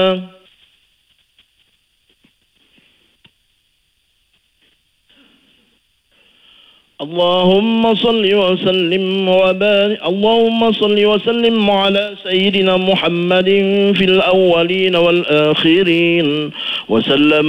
اللهم صل وسلم وبارك اللهم صل وسلم على سيدنا محمد في الأولين والآخرين وسلم